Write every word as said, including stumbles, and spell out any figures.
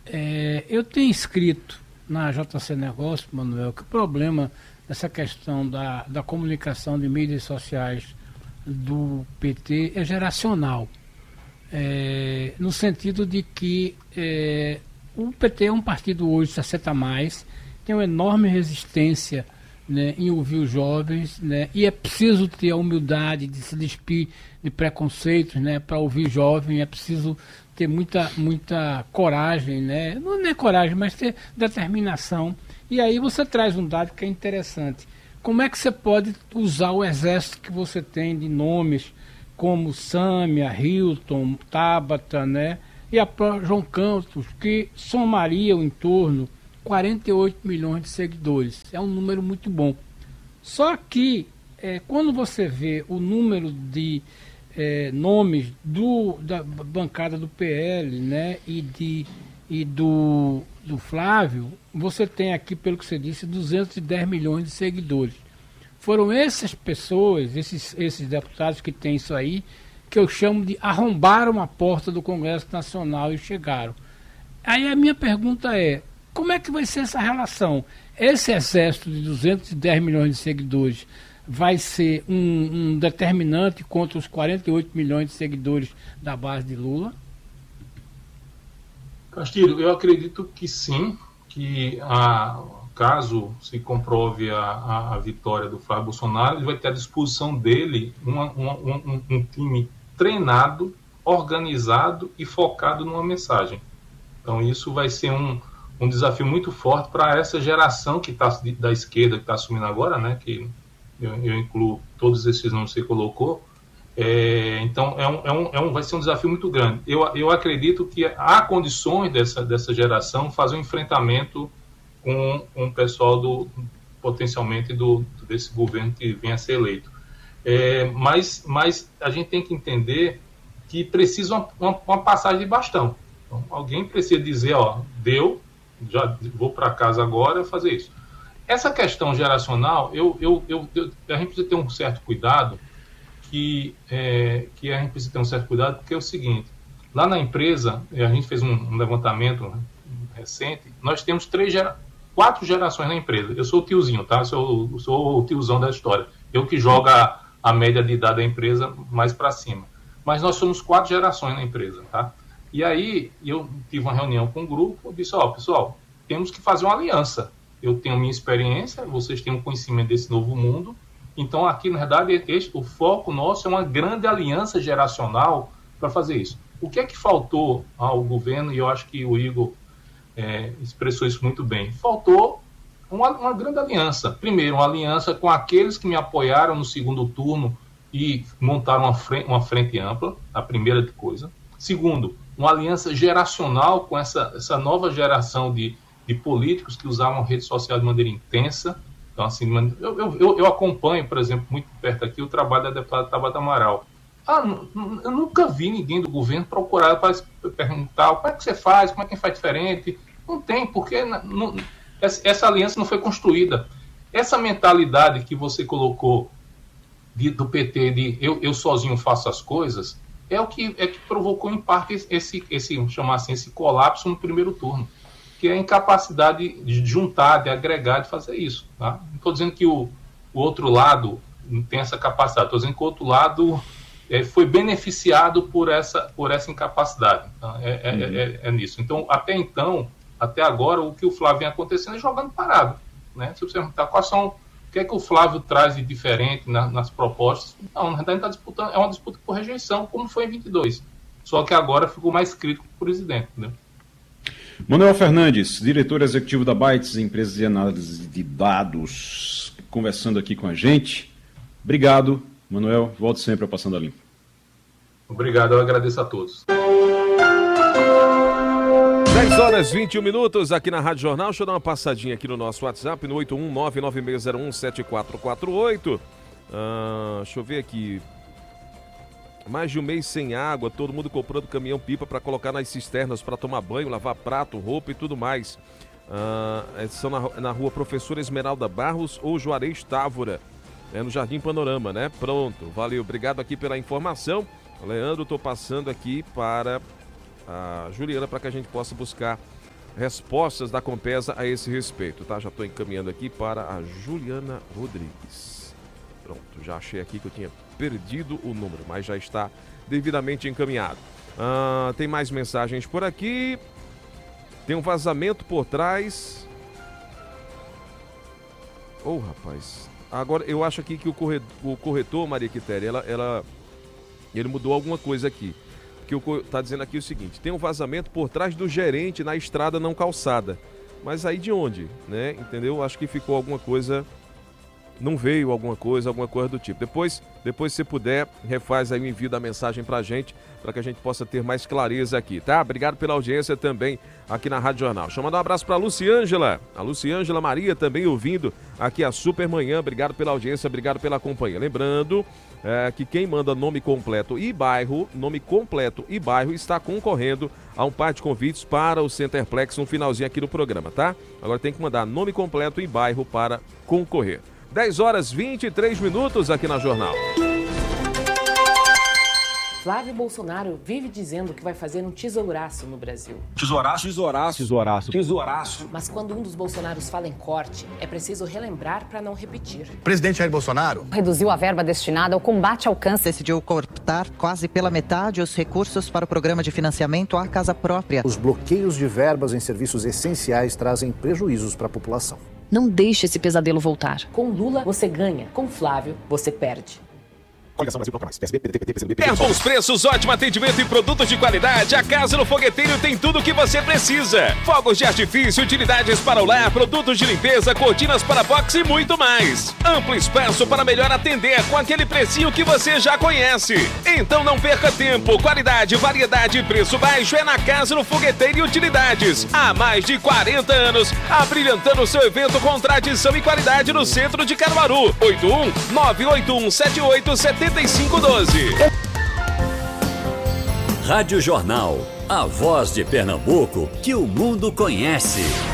é, eu tenho escrito na J C Negócio, Manuel, que o problema dessa questão da, da comunicação de mídias sociais do P T é geracional. É, no sentido de que é, o P T é um partido hoje sessenta mais, tem uma enorme resistência, né, em ouvir os jovens, né, e é preciso ter a humildade de se despir de preconceitos, né, para ouvir jovem, é preciso ter muita, muita coragem, né, não é coragem, mas ter determinação. E aí você traz um dado que é interessante. Como é que você pode usar o exército que você tem de nomes como Sâmia, Hilton, Tabata, né, e a João Campos, que somariam em torno quarenta e oito milhões de seguidores. É um número muito bom. Só que, é, quando você vê o número de é, nomes do, da bancada do P L, né, e, de, e do, do Flávio, você tem aqui, pelo que você disse, duzentos e dez milhões de seguidores. Foram essas pessoas, esses, esses deputados que têm isso aí, que eu chamo de arrombaram a porta do Congresso Nacional e chegaram. Aí a minha pergunta é, como é que vai ser essa relação? Esse exército de duzentos e dez milhões de seguidores vai ser um, um determinante contra os quarenta e oito milhões de seguidores da base de Lula? Castilho, eu acredito que sim, que a, caso se comprove a, a, a vitória do Flávio Bolsonaro, ele vai ter à disposição dele uma, uma, um, um time treinado, organizado e focado numa mensagem. Então isso vai ser um um desafio muito forte para essa geração que tá, da esquerda que está assumindo agora, né, que eu, eu incluo todos esses nomes que você colocou. É, então é um, é um, é um, vai ser um desafio muito grande. Eu, eu acredito que há condições dessa, dessa geração fazer um enfrentamento com, com o pessoal do, potencialmente do, desse governo que venha a ser eleito. É, mas, mas a gente tem que entender que precisa uma, uma, uma passagem de bastão. Então, alguém precisa dizer, ó, deu, já vou para casa agora fazer isso. Essa questão geracional, eu, eu, eu, eu, a gente precisa ter um certo cuidado, que, é, que a gente precisa ter um certo cuidado, porque é o seguinte, lá na empresa, a gente fez um, um levantamento recente, nós temos três gera, quatro gerações na empresa. Eu sou o tiozinho, tá? Eu sou, eu sou o tiozão da história. Eu que jogo a, a média de idade da empresa mais para cima. Mas nós somos quatro gerações na empresa, tá? E aí, eu tive uma reunião com o grupo, eu disse, ó, pessoal, temos que fazer uma aliança. Eu tenho minha experiência, vocês têm um conhecimento desse novo mundo, então aqui, na verdade, este, o foco nosso é uma grande aliança geracional para fazer isso. O que é que faltou ao governo, e eu acho que o Igor é, expressou isso muito bem, faltou uma, uma grande aliança. Primeiro, uma aliança com aqueles que me apoiaram no segundo turno e montaram uma frente, uma frente ampla, a primeira coisa. Segundo, uma aliança geracional com essa, essa nova geração de, de políticos que usavam a rede social de maneira intensa. Então, assim, eu, eu, eu acompanho, por exemplo, muito perto aqui, o trabalho da deputada Tabata Amaral. Ah, eu nunca vi ninguém do governo procurar para perguntar como é que você faz, como é que faz diferente. Não tem, porque não, essa, essa aliança não foi construída. Essa mentalidade que você colocou de, do P T de eu, eu sozinho faço as coisas, é o que, é que provocou, em parte, esse, esse, chamar assim, esse colapso no primeiro turno, que é a incapacidade de juntar, de agregar, de fazer isso. Tá? Não estou dizendo que o, o outro lado não tem essa capacidade, estou dizendo que o outro lado é, foi beneficiado por essa, por essa incapacidade. Tá? É, é, uhum. é, é nisso. Então, até então, até agora, o que o Flávio vem acontecendo é jogando parado. Né? Se você perguntar quais são... O que é que o Flávio traz de diferente na, nas propostas? Não, na verdade, está disputando, é uma disputa por rejeição, como foi em vinte e dois. Só que agora ficou mais crítico para o presidente. Né? Manuel Fernandes, diretor executivo da Bytes, empresa de análise de dados, conversando aqui com a gente. Obrigado, Manuel. Volte sempre ao Passando a Limpo. Obrigado, eu agradeço a todos. dez horas e vinte e um minutos aqui na Rádio Jornal. Deixa eu dar uma passadinha aqui no nosso WhatsApp, no oito um nove nove seis zero um sete quatro quatro oito. Ah, deixa eu ver aqui. Mais de um mês sem água, todo mundo comprando caminhão-pipa para colocar nas cisternas para tomar banho, lavar prato, roupa e tudo mais. Ah, são na, na rua Professora Esmeralda Barros ou Juarez Távora, é no Jardim Panorama, né? Pronto, valeu, obrigado aqui pela informação. Leandro, estou passando aqui para a Juliana para que a gente possa buscar respostas da Compesa a esse respeito, tá? Já estou encaminhando aqui para a Juliana Rodrigues. Pronto, já achei aqui que eu tinha perdido o número, mas já está devidamente encaminhado. Ah, tem mais mensagens por aqui. Tem um vazamento por trás. Ô, oh, rapaz. Agora, eu acho aqui que o corretor, o corretor Maria Quitéria, ela, ela, ele mudou alguma coisa aqui. Porque está dizendo aqui o seguinte: tem um vazamento por trás do gerente na estrada não calçada. Mas aí de onde? Né? Entendeu? Acho que ficou alguma coisa... Não veio alguma coisa, alguma coisa do tipo. Depois, depois se puder, refaz aí o envio da mensagem pra gente, para que a gente possa ter mais clareza aqui, tá? Obrigado pela audiência também aqui na Rádio Jornal. Deixa eu mandar um abraço pra Luciângela. A Luciângela Maria também ouvindo aqui a Super Manhã. Obrigado pela audiência, obrigado pela companhia. Lembrando é, que quem manda nome completo e bairro, nome completo e bairro, está concorrendo a um par de convites para o Centerplex no finalzinho aqui do programa, tá? Agora tem que mandar nome completo e bairro para concorrer. dez horas e vinte e três minutos aqui na Jornal. Flávio Bolsonaro vive dizendo que vai fazer um tesouraço no Brasil. Tesouraço? Tesouraço. Tesouraço. Tesouraço. Mas quando um dos Bolsonaros fala em corte, é preciso relembrar para não repetir. Presidente Jair Bolsonaro reduziu a verba destinada ao combate ao câncer. Decidiu cortar quase pela metade os recursos para o programa de financiamento à casa própria. Os bloqueios de verbas em serviços essenciais trazem prejuízos para a população. Não deixe esse pesadelo voltar. Com Lula, você ganha. Com Flávio, você perde. É bons preços, ótimo atendimento e produtos de qualidade. A Casa do Fogueteiro tem tudo o que você precisa. Fogos de artifício, utilidades para o lar, produtos de limpeza, cortinas para box e muito mais. Amplo espaço para melhor atender com aquele precinho que você já conhece. Então não perca tempo. Qualidade, variedade e preço baixo é na Casa do Fogueteiro e Utilidades. Há mais de quarenta anos, abrilhantando seu evento com tradição e qualidade no centro de Caruaru. oito um nove oito um sete oito sete cinco um dois. Rádio Jornal, a voz de Pernambuco que o mundo conhece.